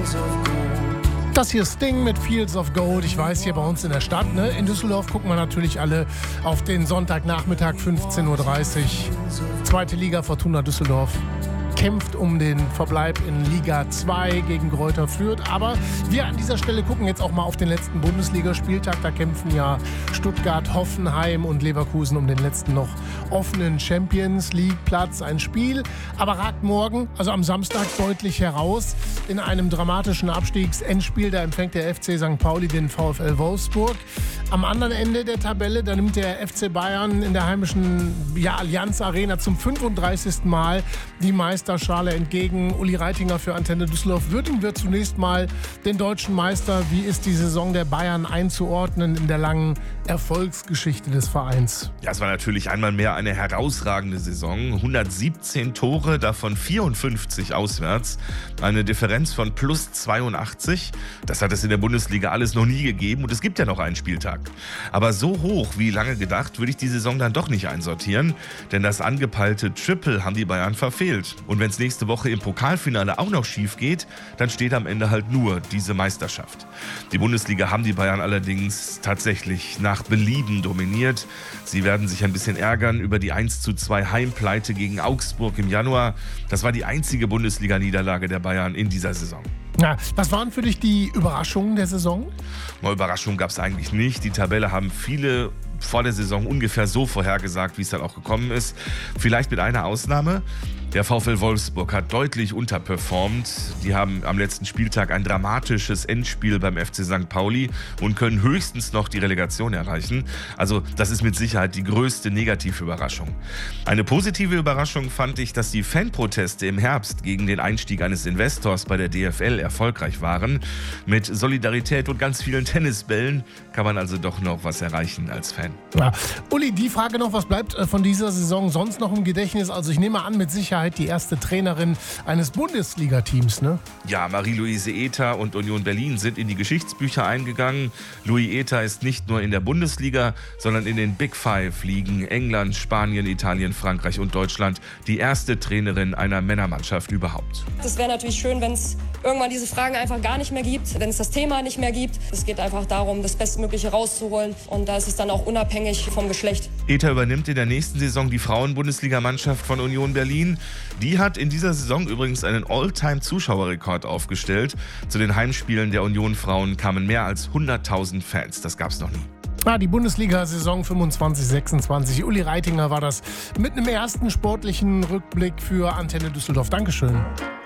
Das hier Sting mit Fields of Gold. Ich weiß, hier bei uns in der Stadt, ne? In Düsseldorf gucken wir natürlich alle auf den Sonntagnachmittag 15:30 Uhr. Zweite Liga, Fortuna Düsseldorf kämpft um den Verbleib in Liga 2 gegen Greuther Fürth. Aber wir an dieser Stelle gucken jetzt auch mal auf den letzten Bundesligaspieltag. Da kämpfen ja Stuttgart, Hoffenheim und Leverkusen um den letzten noch offenen Champions League Platz. Ein Spiel, aber ragt morgen, also am Samstag, deutlich heraus. In einem dramatischen Abstiegsendspiel, da empfängt der FC St. Pauli den VfL Wolfsburg. Am anderen Ende der Tabelle, da nimmt der FC Bayern in der heimischen Allianz Arena zum 35. Mal die Meisterschale entgegen. Uli Reitinger für Antenne Düsseldorf würdigen wir zunächst mal den deutschen Meister. Wie ist die Saison der Bayern einzuordnen in der langen Erfolgsgeschichte des Vereins? Ja, es war natürlich einmal mehr eine herausragende Saison. 117 Tore, davon 54 auswärts. Eine Differenz von plus 82. Das hat es in der Bundesliga alles noch nie gegeben und es gibt ja noch einen Spieltag. Aber so hoch wie lange gedacht, würde ich die Saison dann doch nicht einsortieren, denn das angepeilte Triple haben die Bayern verfehlt. Und wenn es nächste Woche im Pokalfinale auch noch schief geht, dann steht am Ende halt nur diese Meisterschaft. Die Bundesliga haben die Bayern allerdings tatsächlich nach Belieben dominiert. Sie werden sich ein bisschen ärgern über die 1:2 Heimpleite gegen Augsburg im Januar. Das war die einzige Bundesliga-Niederlage der Bayern in dieser Saison. Ja, was waren für dich die Überraschungen der Saison? Überraschungen gab es eigentlich nicht. Die Tabelle haben viele vor der Saison ungefähr so vorhergesagt, wie es dann auch gekommen ist. Vielleicht mit einer Ausnahme. Der VfL Wolfsburg hat deutlich unterperformt. Die haben am letzten Spieltag ein dramatisches Endspiel beim FC St. Pauli und können höchstens noch die Relegation erreichen. Also das ist mit Sicherheit die größte Negativüberraschung. Eine positive Überraschung fand ich, dass die Fanproteste im Herbst gegen den Einstieg eines Investors bei der DFL erfolgreich waren. Mit Solidarität und ganz vielen Tennisbällen kann man also doch noch was erreichen als Fan. Ja. Uli, die Frage noch, was bleibt von dieser Saison sonst noch im Gedächtnis? Also ich nehme an, mit Sicherheit die erste Trainerin eines Bundesliga-Teams, ne? Ja, Marie-Louise Ether und Union Berlin sind in die Geschichtsbücher eingegangen. Louis Ether ist nicht nur in der Bundesliga, sondern in den Big Five Ligen England, Spanien, Italien, Frankreich und Deutschland die erste Trainerin einer Männermannschaft überhaupt. Das wäre natürlich schön, wenn es irgendwann diese Fragen einfach gar nicht mehr gibt, wenn es das Thema nicht mehr gibt. Es geht einfach darum, das Bestmögliche rauszuholen und da ist es dann auch unabhängig vom Geschlecht. Ether übernimmt in der nächsten Saison die Frauen-Bundesliga-Mannschaft von Union Berlin. Die hat in dieser Saison übrigens einen All-Time-Zuschauerrekord aufgestellt. Zu den Heimspielen der Union-Frauen kamen mehr als 100.000 Fans. Das gab's noch nie. Die Bundesliga-Saison 25/26. Uli Reitinger war das mit einem ersten sportlichen Rückblick für Antenne Düsseldorf. Dankeschön.